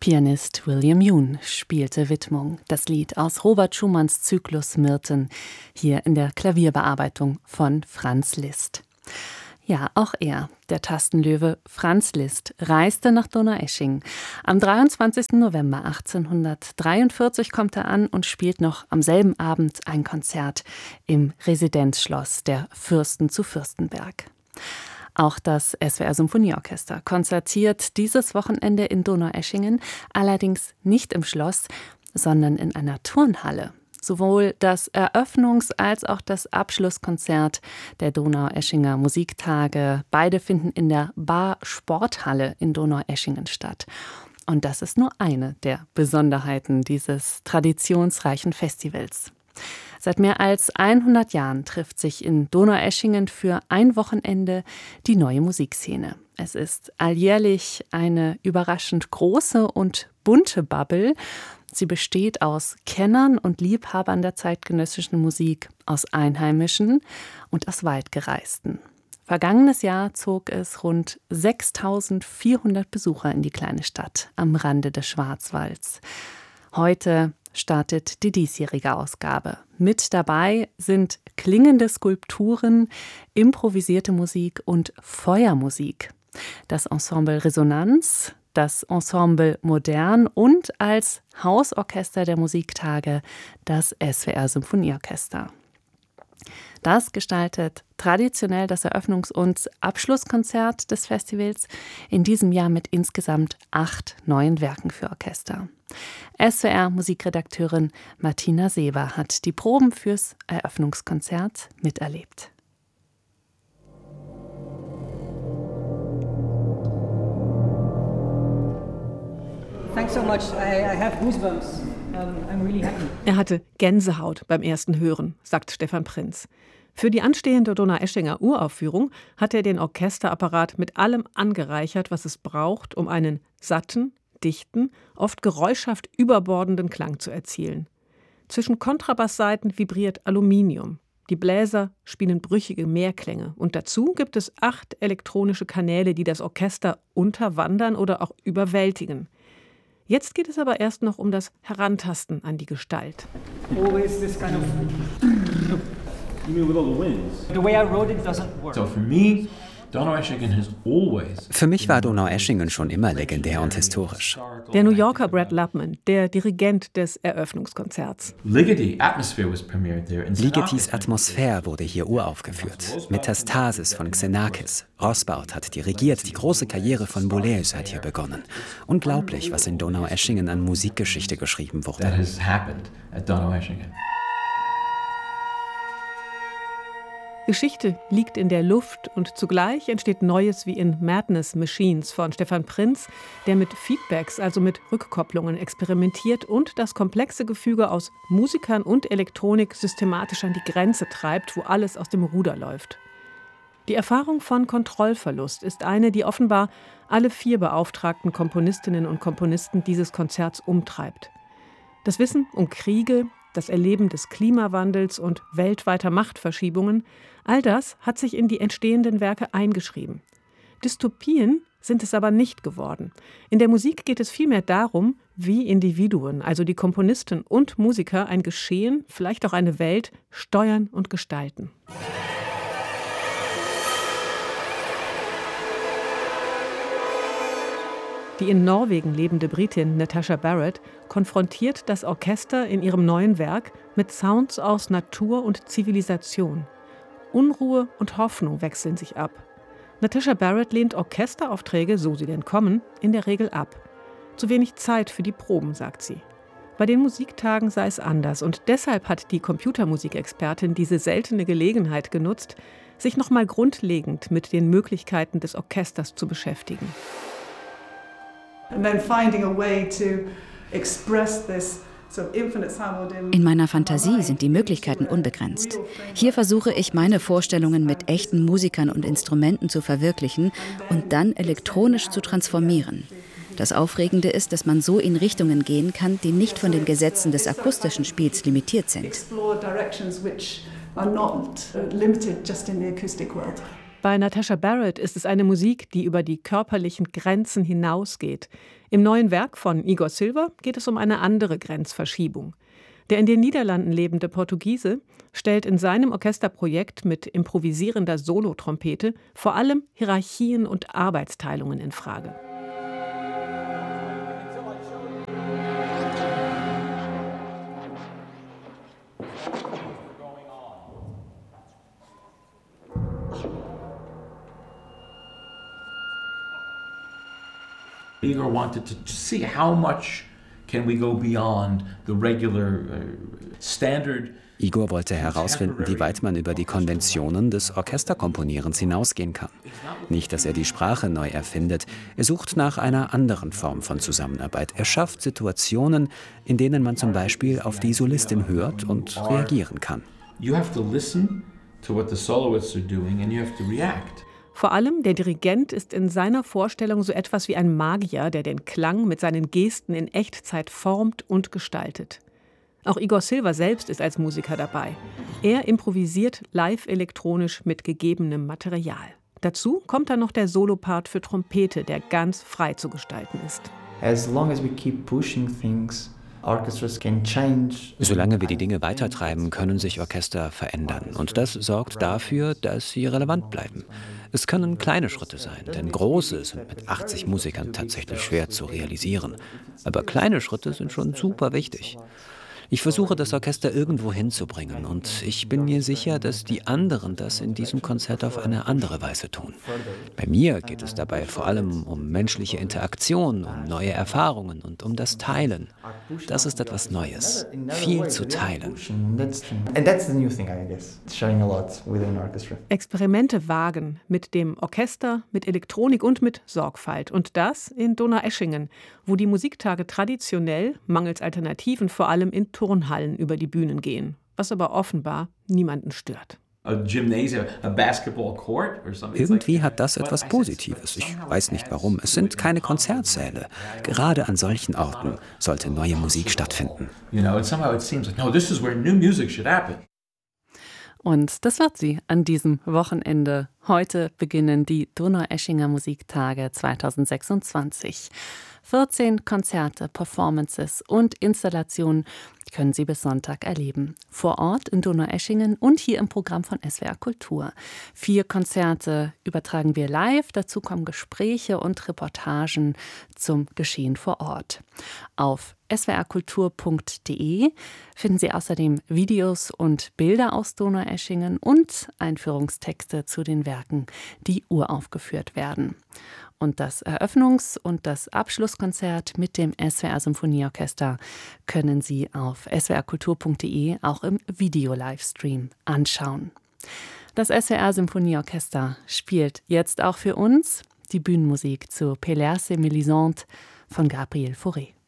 Pianist William Yoon spielte Widmung, das Lied aus Robert Schumanns Zyklus Myrten, hier in der Klavierbearbeitung von Franz Liszt. Ja, auch er, der Tastenlöwe Franz Liszt, reiste nach Donaueschingen. Am 23. November 1843 kommt er an und spielt noch am selben Abend ein Konzert im Residenzschloss der Fürsten zu Fürstenberg. Auch das SWR-Symphonieorchester konzertiert dieses Wochenende in Donaueschingen, allerdings nicht im Schloss, sondern in einer Turnhalle. Sowohl das Eröffnungs- als auch das Abschlusskonzert der Donaueschinger Musiktage, beide finden in der Bar Sporthalle in Donaueschingen statt. Und das ist nur eine der Besonderheiten dieses traditionsreichen Festivals. Seit mehr als 100 Jahren trifft sich in Donaueschingen für ein Wochenende die neue Musikszene. Es ist alljährlich eine überraschend große und bunte Bubble. Sie besteht aus Kennern und Liebhabern der zeitgenössischen Musik, aus Einheimischen und aus Weitgereisten. Vergangenes Jahr zog es rund 6.400 Besucher in die kleine Stadt am Rande des Schwarzwalds. Heute startet die diesjährige Ausgabe. Mit dabei sind klingende Skulpturen, improvisierte Musik und Feuermusik. Das Ensemble Resonanz, das Ensemble Modern und als Hausorchester der Musiktage das SWR-Symphonieorchester. Das gestaltet traditionell das Eröffnungs- und Abschlusskonzert des Festivals, in diesem Jahr mit insgesamt 8 neuen Werken für Orchester. SWR-Musikredakteurin Martina Seeber hat die Proben fürs Eröffnungskonzert miterlebt. Thanks so much. I have goosebumps. I'm really happy. Er hatte Gänsehaut beim ersten Hören, sagt Stefan Prinz. Für die anstehende Donaueschinger Uraufführung hat er den Orchesterapparat mit allem angereichert, was es braucht, um einen satten, dichten, oft geräuschhaft überbordenden Klang zu erzielen. Zwischen Kontrabasssaiten vibriert Aluminium. Die Bläser spielen brüchige Mehrklänge. Und dazu gibt es 8 elektronische Kanäle, die das Orchester unterwandern oder auch überwältigen. Jetzt geht es aber erst noch um das Herantasten an die Gestalt. Always this kind of... You mean with all the winds? The way I wrote it doesn't work. So for me, Donaueschingen has always... Für mich war Donaueschingen schon immer legendär und historisch. Der New Yorker Brad Lubman, der Dirigent des Eröffnungskonzerts. Ligeti Atmosphere was premiered there. Ligetis Atmosphäre wurde hier uraufgeführt. Metastasis von Xenakis. Rosbaud hat dirigiert, die große Karriere von Boulez hat hier begonnen. Unglaublich, was in Donaueschingen an Musikgeschichte geschrieben wurde. That has happened at Donaueschingen. Geschichte liegt in der Luft und zugleich entsteht Neues wie in Madness Machines von Stefan Prinz, der mit Feedbacks, also mit Rückkopplungen experimentiert und das komplexe Gefüge aus Musikern und Elektronik systematisch an die Grenze treibt, wo alles aus dem Ruder läuft. Die Erfahrung von Kontrollverlust ist eine, die offenbar alle 4 beauftragten Komponistinnen und Komponisten dieses Konzerts umtreibt. Das Wissen um Kriege, das Erleben des Klimawandels und weltweiter Machtverschiebungen, all das hat sich in die entstehenden Werke eingeschrieben. Dystopien sind es aber nicht geworden. In der Musik geht es vielmehr darum, wie Individuen, also die Komponisten und Musiker, ein Geschehen, vielleicht auch eine Welt, steuern und gestalten. Die in Norwegen lebende Britin Natasha Barrett konfrontiert das Orchester in ihrem neuen Werk mit Sounds aus Natur und Zivilisation. Unruhe und Hoffnung wechseln sich ab. Natasha Barrett lehnt Orchesteraufträge, so sie denn kommen, in der Regel ab. Zu wenig Zeit für die Proben, sagt sie. Bei den Musiktagen sei es anders und deshalb hat die Computermusikexpertin diese seltene Gelegenheit genutzt, sich nochmal grundlegend mit den Möglichkeiten des Orchesters zu beschäftigen. In meiner Fantasie sind die Möglichkeiten unbegrenzt. Hier versuche ich, meine Vorstellungen mit echten Musikern und Instrumenten zu verwirklichen und dann elektronisch zu transformieren. Das Aufregende ist, dass man so in Richtungen gehen kann, die nicht von den Gesetzen des akustischen Spiels limitiert sind. Bei Natasha Barrett ist es eine Musik, die über die körperlichen Grenzen hinausgeht. Im neuen Werk von Igor Silva geht es um eine andere Grenzverschiebung. Der in den Niederlanden lebende Portugiese stellt in seinem Orchesterprojekt mit improvisierender Solotrompete vor allem Hierarchien und Arbeitsteilungen in Frage. Igor wanted to see how much can we go beyond the regular standard. Igor wollte herausfinden, wie weit man über die Konventionen des Orchesterkomponierens hinausgehen kann. Nicht, dass er die Sprache neu erfindet, er sucht nach einer anderen Form von Zusammenarbeit. Er schafft Situationen, in denen man zum Beispiel auf die Solistin hört und reagieren kann. You have to listen to what the soloists are doing and you have to react. Vor allem der Dirigent ist in seiner Vorstellung so etwas wie ein Magier, der den Klang mit seinen Gesten in Echtzeit formt und gestaltet. Auch Igor Silva selbst ist als Musiker dabei. Er improvisiert live elektronisch mit gegebenem Material. Dazu kommt dann noch der Solopart für Trompete, der ganz frei zu gestalten ist. As long as we keep pushing things, orchestras can change. Solange wir die Dinge weitertreiben, können sich Orchester verändern. Und das sorgt dafür, dass sie relevant bleiben. Es können kleine Schritte sein, denn große sind mit 80 Musikern tatsächlich schwer zu realisieren. Aber kleine Schritte sind schon super wichtig. Ich versuche, das Orchester irgendwo hinzubringen und ich bin mir sicher, dass die anderen das in diesem Konzert auf eine andere Weise tun. Bei mir geht es dabei vor allem um menschliche Interaktion, um neue Erfahrungen und um das Teilen. Das ist etwas Neues, viel zu teilen. Experimente wagen mit dem Orchester, mit Elektronik und mit Sorgfalt. Und das in Donaueschingen, wo die Musiktage traditionell, mangels Alternativen, vor allem in Turnhallen über die Bühnen gehen, was aber offenbar niemanden stört. Irgendwie hat das etwas Positives. Ich weiß nicht warum. Es sind keine Konzertsäle. Gerade an solchen Orten sollte neue Musik stattfinden. Und das wird sie an diesem Wochenende. Heute beginnen die Donaueschinger Musiktage 2026. 14 Konzerte, Performances und Installationen können Sie bis Sonntag erleben. Vor Ort in Donaueschingen und hier im Programm von SWR Kultur. 4 Konzerte übertragen wir live, dazu kommen Gespräche und Reportagen zum Geschehen vor Ort. Auf swrkultur.de finden Sie außerdem Videos und Bilder aus Donaueschingen und Einführungstexte zu den Werken, die uraufgeführt werden. Und das Eröffnungs- und das Abschlusskonzert mit dem SWR Symphonieorchester können Sie auf swrkultur.de auch im Video-Livestream anschauen. Das SWR Symphonieorchester spielt jetzt auch für uns die Bühnenmusik zu Pelléas et Mélisande von Gabriel Fauré.